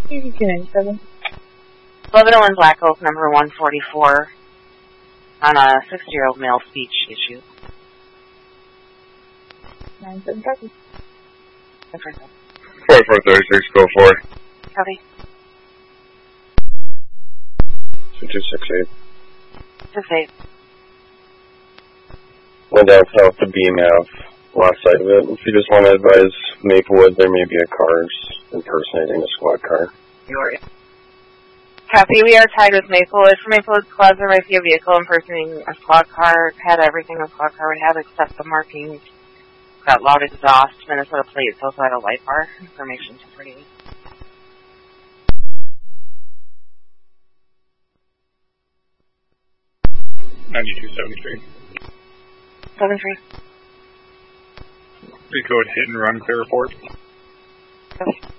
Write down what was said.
Okay, 7. 1101 Black Oak, number 144, on a 60-year-old male speech issue. 9-7 copy. 4436, go for it. Copy. 2268. 6-8. Went down south to Beam Ave, last side of it. If you just want to advise Maplewood, there may be a car impersonating a squad car. Copy, we are tied with Maplewood. For Maplewood squads, there might be a vehicle impersonating a squad car. Had everything a squad car would have except the markings. Got loud exhaust, Minnesota plates, also had a light bar. Information 248. $92.73. 7-3. Recode hit and run clear report. Okay.